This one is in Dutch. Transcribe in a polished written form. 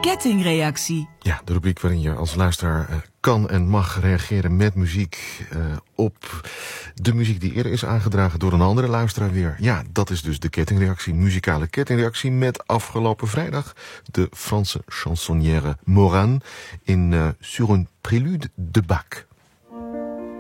kettingreactie. Ja, de rubriek waarin je als luisteraar kan en mag reageren met muziek op de muziek die eerder is aangedragen door een andere luisteraar weer. Ja, dat is dus de kettingreactie, muzikale kettingreactie met afgelopen vrijdag de Franse chansonnière Moran in Sur une prélude de Bach.